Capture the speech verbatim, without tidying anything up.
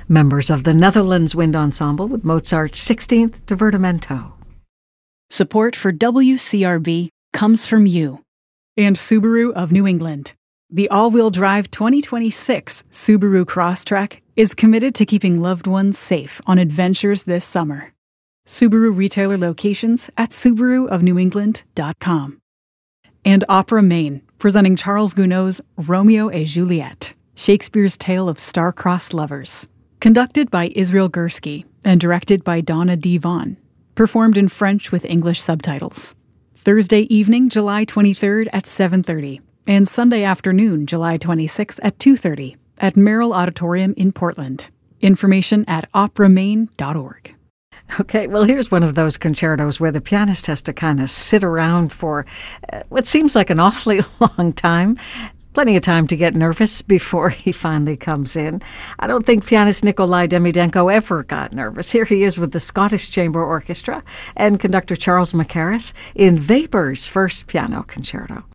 members of the Netherlands Wind Ensemble with Mozart's sixteenth Divertimento. Support for W C R B comes from you. And Subaru of New England. The all-wheel drive twenty twenty-six Subaru Crosstrek is committed to keeping loved ones safe on adventures this summer. Subaru retailer locations at subaru of new england dot com. And Opera Maine, presenting Charles Gounod's Romeo et Juliet, Shakespeare's tale of star-crossed lovers. Conducted by Israel Gursky and directed by Donna D. Vaughn. Performed in French with English subtitles. Thursday evening, July twenty-third at seven thirty, and Sunday afternoon, July twenty-sixth at two thirty at Merrill Auditorium in Portland. Information at opera maine dot org. Okay, well, here's one of those concertos where the pianist has to kind of sit around for uh, what seems like an awfully long time. Plenty of time to get nervous before he finally comes in. I don't think pianist Nikolai Demidenko ever got nervous. Here he is with the Scottish Chamber Orchestra and conductor Charles Mackerras in Weber's first piano concerto.